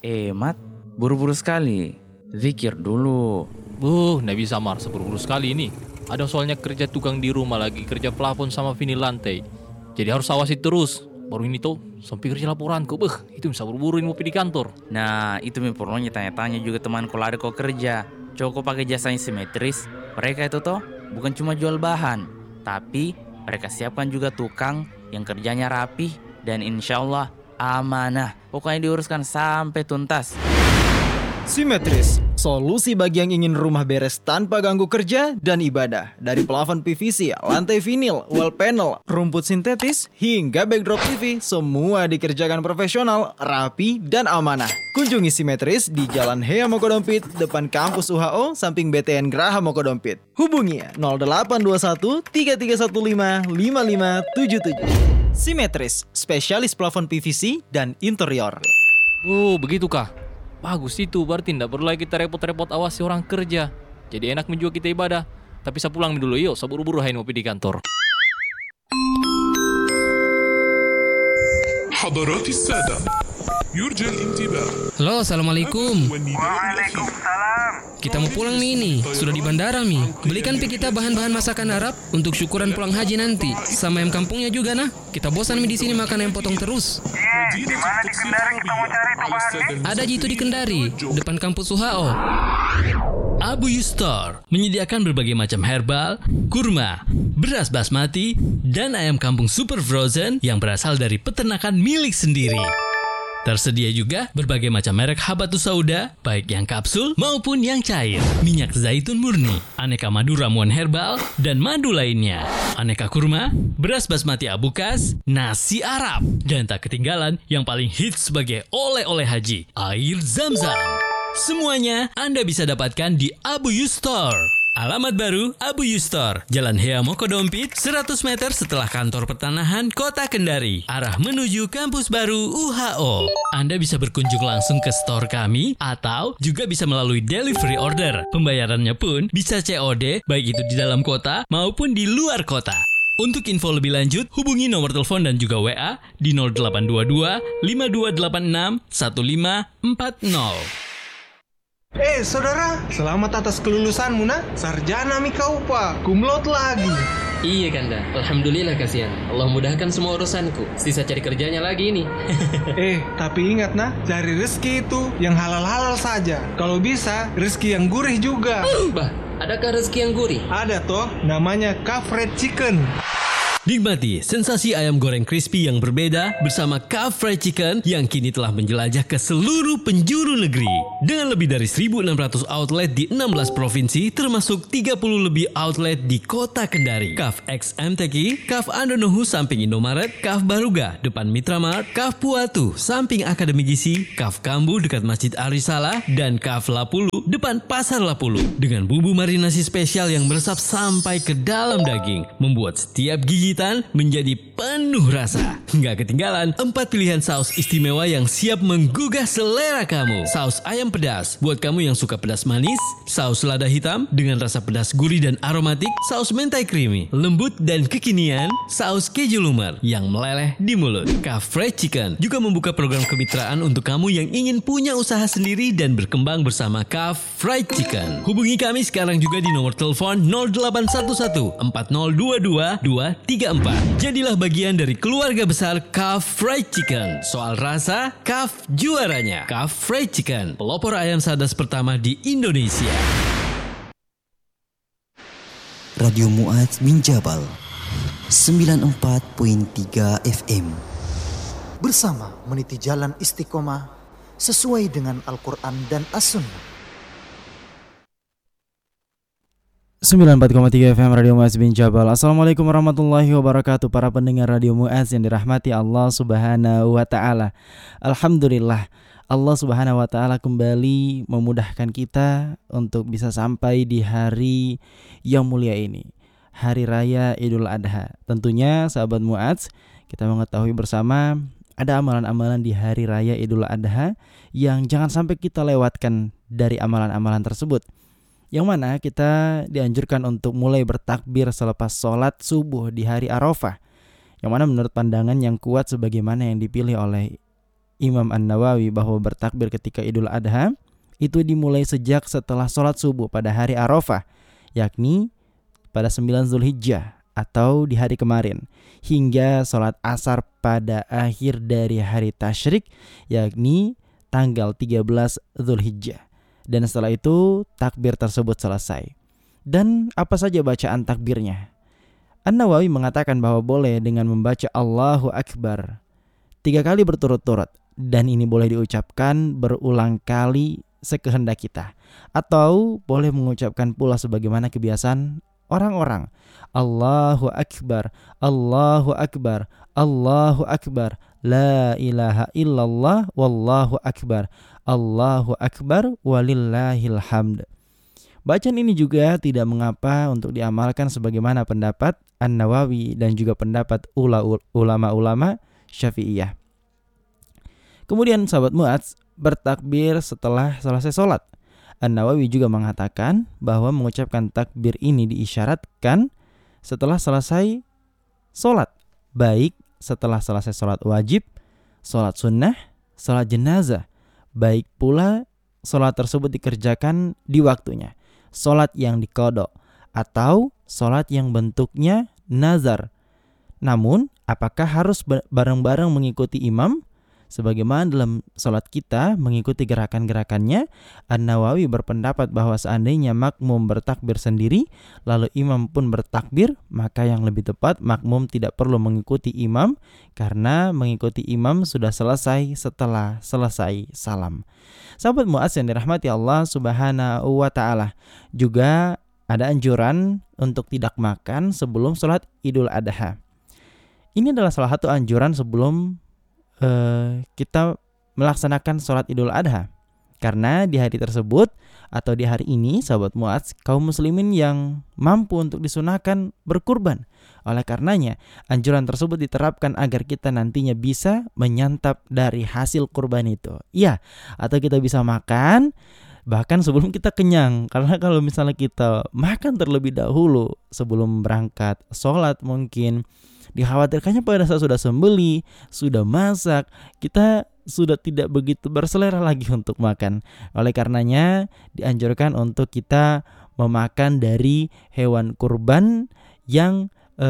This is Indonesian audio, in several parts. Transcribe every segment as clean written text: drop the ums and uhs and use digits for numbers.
Mat, buru-buru sekali. Zikir dulu. Nggak bisa Mars, buru-buru sekali ini. Ada soalnya kerja tukang di rumah lagi, kerja plafon sama vinil lantai. Jadi harus awasi terus. Baru ini tuh, sampai kerja laporanku. Itu bisa buru-buru ini mau pergi di kantor. Nah, itu perlunya tanya-tanya juga temanku lari kok kerja. Coba pakai jasanya simetris. Mereka itu toh bukan cuma jual bahan, tapi mereka siapkan juga tukang yang kerjanya rapih dan insya Allah amanah. Pokoknya diuruskan sampai tuntas. Simetris, solusi bagi yang ingin rumah beres tanpa ganggu kerja dan ibadah. Dari plafon PVC, lantai vinil, wall panel, rumput sintetis, hingga backdrop TV, semua dikerjakan profesional, rapi, dan amanah. Kunjungi Simetris di Jalan Hea Mokodompit, depan kampus UHO, samping BTN Graha Mokodompit. Hubungi 0821 3315 5577. Simetris, spesialis plafon PVC dan interior. Begitukah? Bagus itu, berarti tidak perlu lagi kita repot-repot awasi orang kerja. Jadi enak menjual kita ibadah. Tapi saya pulang dulu yuk, saya buru-buru mau pergi di kantor. حضرات السادة يرجى الانتباه. Halo, assalamualaikum. Waalaikumsalam. Kita mau pulang nih ini. Sudah di bandara Mi. Belikan pi kita bahan-bahan masakan Arab untuk syukuran pulang haji nanti. Sama ayam kampungnya juga nah. Kita bosan Mi di sini makan ayam potong terus. Di mana di Kendari kita mau cari tuh bahannya? Ada jitu di Kendari, depan kampus UHO. Abu Yustar menyediakan berbagai macam herbal, kurma, beras basmati, dan ayam kampung super frozen yang berasal dari peternakan milik sendiri. Tersedia juga berbagai macam merek habatus sauda, baik yang kapsul maupun yang cair, minyak zaitun murni, aneka madu ramuan herbal, dan madu lainnya, aneka kurma, beras basmati abukas, nasi Arab, dan tak ketinggalan yang paling hits sebagai oleh-oleh haji, air zam-zam. Semuanya Anda bisa dapatkan di Abu Yustar. Alamat baru Abu Yustar, Jalan Hea Mokodompit, 100 meter setelah kantor pertanahan Kota Kendari, arah menuju kampus baru UHO. Anda bisa berkunjung langsung ke store kami atau juga bisa melalui delivery order. Pembayarannya pun bisa COD, baik itu di dalam kota maupun di luar kota. Untuk info lebih lanjut, hubungi nomor telepon dan juga WA di 0822 5286 1540. Saudara, selamat atas kelulusanmu nak. Sarjana mi kau pak, kumlot lagi. Iya Kanda, alhamdulillah kasihan. Allah mudahkan semua urusanku. Sisa cari kerjanya lagi ini. Tapi ingat nak, cari rezeki itu yang halal-halal saja. Kalau bisa, rezeki yang gurih juga. Adakah rezeki yang gurih? Ada toh, namanya Kafred Chicken. Nikmati sensasi ayam goreng crispy yang berbeda bersama Kaf Fried Chicken yang kini telah menjelajah ke seluruh penjuru negeri. Dengan lebih dari 1.600 outlet di 16 provinsi termasuk 30 lebih outlet di kota Kendari. Kaf X MTQ, Kaf Andonohu samping Indomaret, Kaf Baruga depan Mitramart, Kaf Puatu samping Akademi Gizi, Kaf Kambu dekat Masjid Arisala, dan Kaf Lapulu depan Pasar Lapulu. Dengan bumbu marinasi spesial yang meresap sampai ke dalam daging, membuat setiap gigi menjadi penuh rasa. Nggak ketinggalan 4 pilihan saus istimewa yang siap menggugah selera kamu. Saus ayam pedas buat kamu yang suka pedas manis, saus lada hitam dengan rasa pedas gurih dan aromatik, saus mentai creamy, lembut dan kekinian, saus keju lumer yang meleleh di mulut. Kaf Fried Chicken juga membuka program kemitraan untuk kamu yang ingin punya usaha sendiri dan berkembang bersama Kaf Fried Chicken. Hubungi kami sekarang juga di nomor telepon 0811 4022 234. Jadilah bagian dari keluarga besar Kaf Fried Chicken. Soal rasa, Kaf juaranya. Kaf Fried Chicken, pelopor ayam sadas pertama di Indonesia. Radio Mu'adz bin Jabal 94.3 FM. Bersama meniti jalan istiqomah sesuai dengan Al-Quran dan As-Sunnah. 94,3 FM Radio Mu'adz bin Jabal. Assalamualaikum warahmatullahi wabarakatuh. Para pendengar Radio Mu'adz yang dirahmati Allah Subhanahu wa Ta'ala. Alhamdulillah, Allah Subhanahu wa Ta'ala kembali memudahkan kita untuk bisa sampai di hari yang mulia ini, Hari Raya Idul Adha. Tentunya sahabat Mu'adz, kita mengetahui bersama ada amalan-amalan di Hari Raya Idul Adha yang jangan sampai kita lewatkan dari amalan-amalan tersebut. Yang mana kita dianjurkan untuk mulai bertakbir selepas sholat subuh di hari Arafah. Yang mana menurut pandangan yang kuat sebagaimana yang dipilih oleh Imam An-Nawawi bahwa bertakbir ketika Idul Adha itu dimulai sejak setelah sholat subuh pada hari Arafah, yakni pada 9 Zulhijjah atau di hari kemarin, hingga sholat asar pada akhir dari hari tasyrik, yakni tanggal 13 Zulhijjah. Dan setelah itu takbir tersebut selesai. Dan apa saja bacaan takbirnya? An-Nawawi mengatakan bahwa boleh dengan membaca Allahu Akbar 3 kali berturut-turut, dan ini boleh diucapkan berulang kali sekehendak kita, atau boleh mengucapkan pula sebagaimana kebiasaan orang-orang. Allahu Akbar, Allahu Akbar, Allahu Akbar, la ilaha illallah, wallahu akbar, Allahu Akbar, walillahil hamd. Bacaan ini juga tidak mengapa untuk diamalkan sebagaimana pendapat An-Nawawi dan juga pendapat ulama-ulama Syafi'iyah. Kemudian sahabat Mu'adz bertakbir setelah selesai sholat. An-Nawawi juga mengatakan bahwa mengucapkan takbir ini diisyaratkan setelah selesai sholat, baik setelah selesai sholat wajib, sholat sunnah, sholat jenazah, baik pula sholat tersebut dikerjakan di waktunya, sholat yang diqadha atau sholat yang bentuknya nazar. Namun, apakah harus bareng-bareng mengikuti imam? Sebagaimana dalam sholat kita mengikuti gerakan-gerakannya, An-Nawawi berpendapat bahwa seandainya makmum bertakbir sendiri, lalu imam pun bertakbir, maka yang lebih tepat makmum tidak perlu mengikuti imam, karena mengikuti imam sudah selesai setelah selesai salam. Sahabat Mu'adz yang dirahmati Allah Subhanahu wa Ta'ala, juga ada anjuran untuk tidak makan sebelum sholat Idul Adha. Ini adalah salah satu anjuran sebelum kita melaksanakan sholat Idul Adha, karena di hari tersebut atau di hari ini sahabat Mu'adz, kaum muslimin yang mampu untuk disunahkan berkurban. Oleh karenanya anjuran tersebut diterapkan agar kita nantinya bisa menyantap dari hasil kurban itu, iya, atau kita bisa makan bahkan sebelum kita kenyang. Karena kalau misalnya kita makan terlebih dahulu sebelum berangkat sholat, mungkin dikhawatirkannya pada saat sudah sembelih, sudah masak, kita sudah tidak begitu berselera lagi untuk makan. Oleh karenanya dianjurkan untuk kita memakan dari hewan kurban yang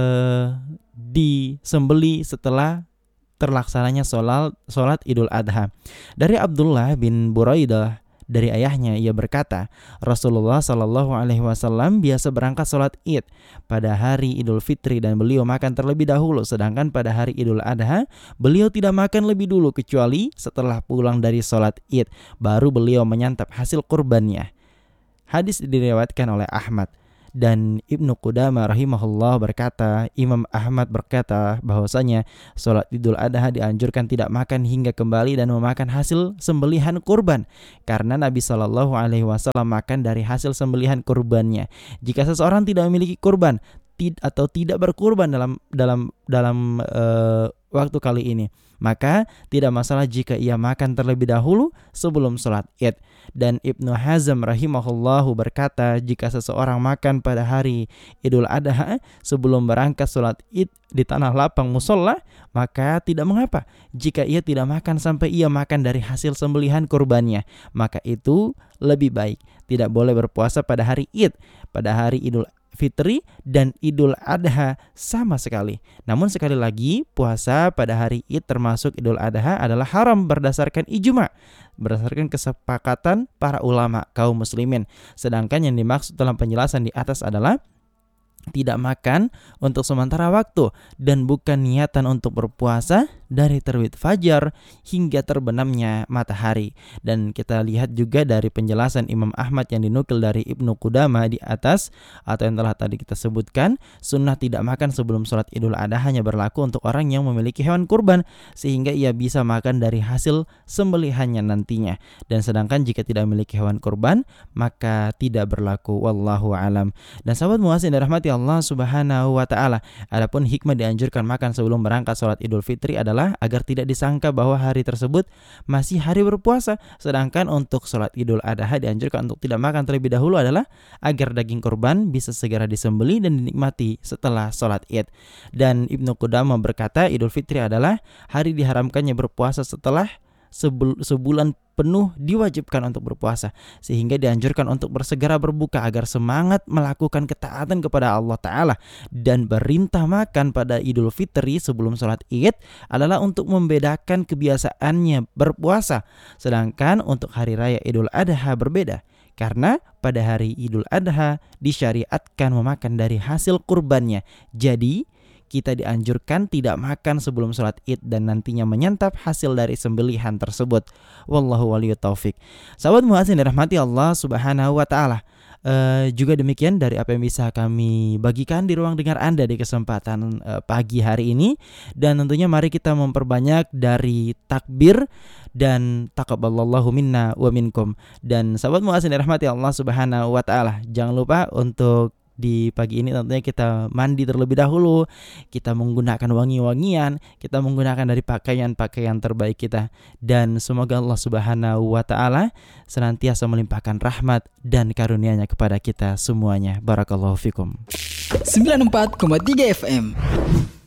disembelih setelah terlaksananya sholat Idul Adha. Dari Abdullah bin Buraidah dari ayahnya, ia berkata, Rasulullah Shallallahu Alaihi Wasallam biasa berangkat sholat Id pada hari Idul Fitri dan beliau makan terlebih dahulu, sedangkan pada hari Idul Adha beliau tidak makan lebih dulu kecuali setelah pulang dari sholat Id, baru beliau menyantap hasil kurbannya. Hadis diriwayatkan oleh Ahmad. Dan Ibnu Qudamah rahimahullah berkata, Imam Ahmad berkata bahwasanya sholat Idul Adha dianjurkan tidak makan hingga kembali dan memakan hasil sembelihan kurban, karena Nabi Shallallahu Alaihi Wasallam makan dari hasil sembelihan kurbannya. Jika seseorang tidak memiliki kurban atau tidak berkurban dalam waktu kali ini, maka tidak masalah jika ia makan terlebih dahulu sebelum sholat Id. Dan Ibnu Hazm rahimahullahu berkata, jika seseorang makan pada hari Idul Adha sebelum berangkat sholat Id di tanah lapang musola, maka tidak mengapa jika ia tidak makan sampai ia makan dari hasil sembelihan kurbannya. Maka itu lebih baik. Tidak boleh berpuasa pada hari Id, pada hari Idul Fitri dan Idul Adha sama sekali. Namun sekali lagi, puasa pada hari Id termasuk Idul Adha adalah haram berdasarkan ijma', berdasarkan kesepakatan para ulama kaum muslimin. Sedangkan yang dimaksud dalam penjelasan di atas adalah tidak makan untuk sementara waktu dan bukan niatan untuk berpuasa dari terbit fajar hingga terbenamnya matahari. Dan kita lihat juga dari penjelasan Imam Ahmad yang dinukil dari Ibnu Qudamah di atas, atau yang telah tadi kita sebutkan, sunnah tidak makan sebelum sholat Idul Adha hanya berlaku untuk orang yang memiliki hewan kurban, sehingga ia bisa makan dari hasil sembelihannya nantinya. Dan sedangkan jika tidak memiliki hewan kurban, maka tidak berlaku. Wallahu alam. Dan sahabat Mu'adz yang dirahmati Allah Subhanahu wa Ta'ala, adapun hikmah dianjurkan makan sebelum berangkat sholat Idul Fitri adalah agar tidak disangka bahwa hari tersebut masih hari berpuasa. Sedangkan untuk sholat Idul Adha dianjurkan untuk tidak makan terlebih dahulu adalah agar daging kurban bisa segera disembelih dan dinikmati setelah sholat Id. Dan Ibnu Qudamah berkata, Idul Fitri adalah hari diharamkannya berpuasa setelah sebulan penuh diwajibkan untuk berpuasa, sehingga dianjurkan untuk bersegera berbuka agar semangat melakukan ketaatan kepada Allah Ta'ala. Dan berintah makan pada Idul Fitri sebelum sholat Id adalah untuk membedakan kebiasaannya berpuasa. Sedangkan untuk hari raya Idul Adha berbeda, karena pada hari Idul Adha disyariatkan memakan dari hasil kurbannya. Jadi kita dianjurkan tidak makan sebelum sholat Id dan nantinya menyantap hasil dari sembelihan tersebut. Wallahu waliyut taufik. Sahabat Mu'az yang dirahmati Allah Subhanahu wa Ta'ala, juga demikian dari apa yang bisa kami bagikan di ruang dengar Anda di kesempatan pagi hari ini. Dan tentunya mari kita memperbanyak dari takbir dan taqabbalallahu minna wa minkum. Dan sahabat Mu'az yang dirahmati Allah Subhanahu wa Ta'ala, jangan lupa untuk di pagi ini tentunya kita mandi terlebih dahulu, kita menggunakan wangi-wangian, kita menggunakan dari pakaian-pakaian terbaik kita, dan semoga Allah Subhanahu wa Ta'ala senantiasa melimpahkan rahmat dan karunia-Nya kepada kita semuanya. Barakallahu fikum. 94,3 FM